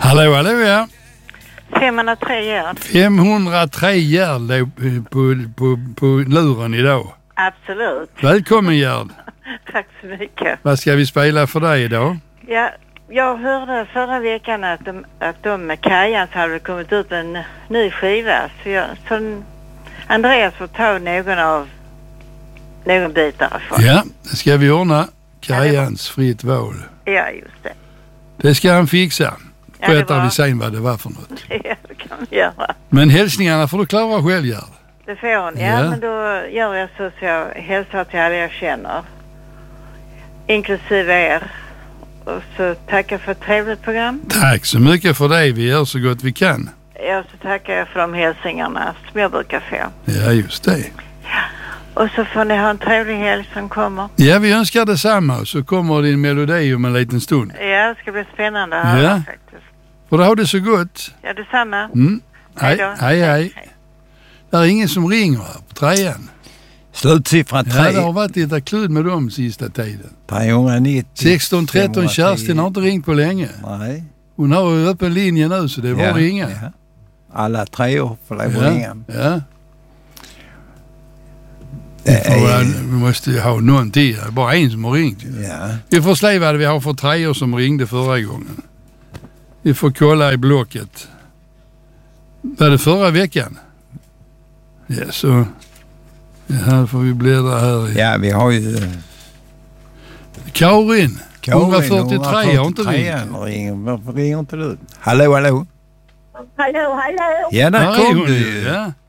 Hallå, ja. 503 Gerd. 503 Gerd på luren idag. Absolut. Välkommen Gerd. Tack så mycket. Vad ska vi spela för dig idag? Ja, jag hörde förra veckan att de med Kajans hade kommit ut en ny skiva. Så Andreas får ta någon bit därifrån. Ja, det ska vi ordna. Kajans fritt val. Ja, just det. Det ska han fixa. Ja, Berättar vi sen vad det var för något. Ja, det kan vi göra. Men hälsningarna får du klara själv, Gerd. Det får hon. Ja, men då gör jag så jag hälsar till alla jag känner. Inklusive er. Och så tackar för ett trevligt program. Tack så mycket för det. Vi gör så gott vi kan. Ja, så tackar jag för de hälsningarna som jag brukar få. Ja, just det. Ja. Och så får ni ha en trevlig helg som kommer. Ja, vi önskar detsamma. Så kommer din melodi om en liten stund. Ja, det ska bli spännande att höra faktiskt. För det har det så gott. Ja, detsamma. Hej. Det är ingen som ringer här på trean. Slutsiffra 3. Ja, det har varit lite klud med dem sista tiden. 390. 16-13 Kerstin har inte ringt på länge. Nej. Hon har ju öppen linje nu så det är bara att ringa. Ja. Alla 3 år får lov att ringa. Ja. Vi måste ju ha någonting. Det är bara en som har ringt. Ja. Vi får se vad vi har för 3 år som ringde förra gången. Vi får kolla i blocket. Var det förra veckan? Ja, så... Här får vi bläddra här. Ja, vi har ju... Karin 143 har inte ringt. Varför ringer inte du? Hallå. Hallå. Ja, där kom du ju.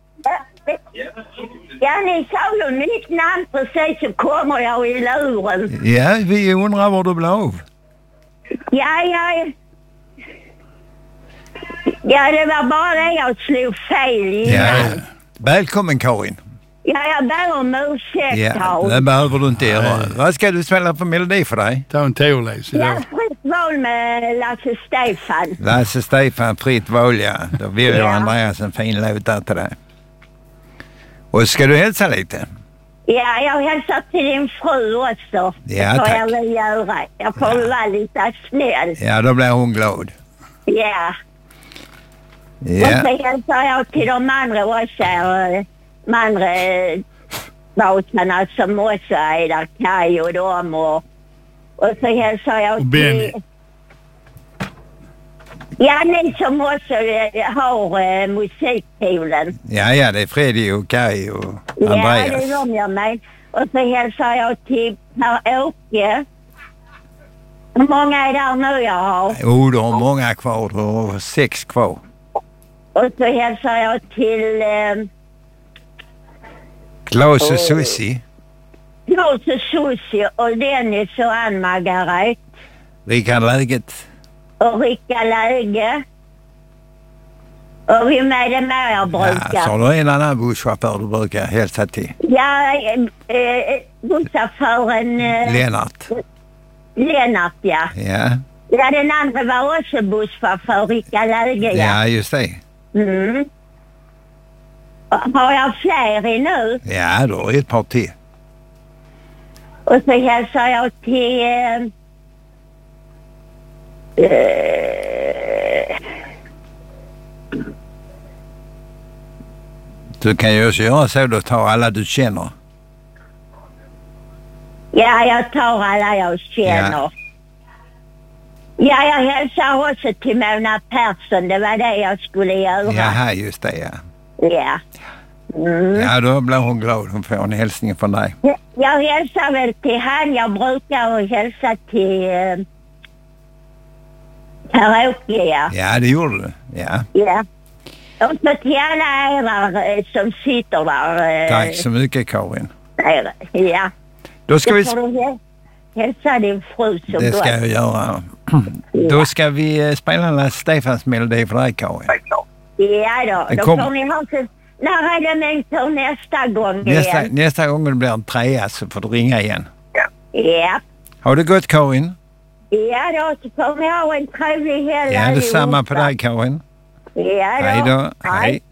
Ja, ni sa ju mitt namn precis så kommer jag i luren. Ja, vi undrar var du blev av. Ja, det var bara det jag slog fel innan. Ja. Välkommen Karin. Ja, jag ber om ursäkt. Ja, det behöver du inte göra. Vad ska du spela för melodi för dig? Ta en teoläs idag. Ja, fritt val med Lasse Stefan. Lasse Stefan, fritt val, ja. Då vill jag Andreas en fin låt där till dig. Och ska du hälsa lite? Ja, jag hälsar till din fru också. Ja, det får tack. jag väl göra. Jag får vara lite snäll. Ja, då blir hon glad. Ja. Och så hälsar jag till de andra också. De andra båtarna som också är där. Kaj och dem. Och så hälsar jag till... Benny. Ja, ni som också har musikpolen. Ja, det är Freddy och Kaj och Andreas. Ja, det är de jag med. Och så hälsar jag till Per-Åke. Hur många är där nu jag har? Jo, du har många kvar. Du har 6 kvar. Och så hälsar jag till... Claes och Susie. Claes och Susie och Dennis och Ann-Margaret. Rickard Läget. Och Rickard Läge. Och vi med det med jag brukar. Ja, så har du en annan busschaufför du brukar hälsa till? Ja, busschauffören... Lennart, ja. Ja. Ja, den andra var också busschaufför, Rickard Läge, ja. Ja, just det. Mm. Har jag fler i nu? Ja, då är ett par till. Och så hälsar jag till... Du kan ju också göra så då tar alla du känner. Ja, jag tar alla jag känner. Ja, jag hälsar också till Mona Persson. Det var det jag skulle göra. Jaha, just det, ja. Ja. Mm. Ja, då blir hon glad. Hon får en hälsning från dig. Jag hälsar väl till han. Jag brukar hälsa till Per-Åke, ja. Ja, det gjorde du. Ja. Ja. Och så till alla era som sitter där. Tack så mycket, Karin. Ja. Då ska vi... Hälsa din fru så det gott. ska jag göra. Då ska vi spela en Stefans melodi för dig, Karin. Ja då får ni ha så... När är det med nästa gång igen? Nästa gång det blir en 3 så får du ringa igen. Ja. Har det gått, Karin? Ja då, så får ni ha en trevlig helg. Ja, detsamma på dig, Karin. Ja då. Hej då. Hej.